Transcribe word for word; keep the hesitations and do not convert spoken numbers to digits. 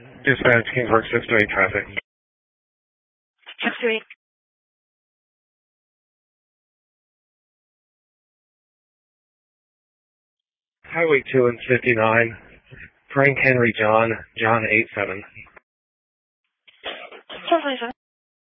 Dispatch, Kingsburg, six to eight traffic. six to eight. Highway two and fifty-nine. Frank Henry John, John eight seven. four five seven.